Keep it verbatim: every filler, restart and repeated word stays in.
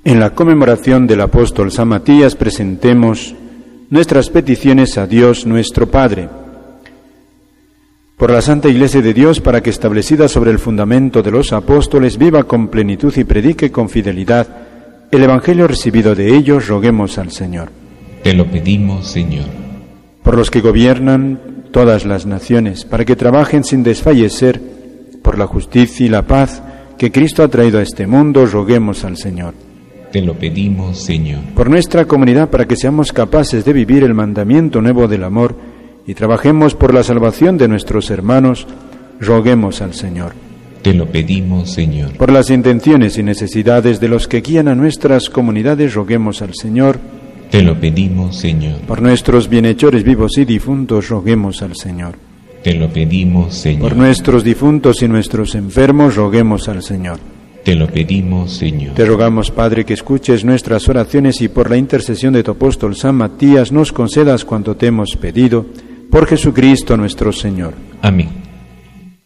En la conmemoración del apóstol San Matías presentemos nuestras peticiones a Dios nuestro Padre. Por la Santa Iglesia de Dios, para que establecida sobre el fundamento de los apóstoles, viva con plenitud y predique con fidelidad el Evangelio recibido de ellos, roguemos al Señor. Te lo pedimos, Señor. Por los que gobiernan todas las naciones, para que trabajen sin desfallecer por la justicia y la paz que Cristo ha traído a este mundo, roguemos al Señor. Te lo pedimos, Señor. Por nuestra comunidad, para que seamos capaces de vivir el mandamiento nuevo del amor y trabajemos por la salvación de nuestros hermanos, roguemos al Señor. Te lo pedimos, Señor. Por las intenciones y necesidades de los que guían a nuestras comunidades, roguemos al Señor. Te lo pedimos, Señor. Por nuestros bienhechores vivos y difuntos, roguemos al Señor. Te lo pedimos, Señor. Por nuestros difuntos y nuestros enfermos, roguemos al Señor. Te lo pedimos, Señor. Te rogamos, Padre, que escuches nuestras oraciones y por la intercesión de tu apóstol San Matías nos concedas cuanto te hemos pedido, por Jesucristo nuestro Señor. Amén.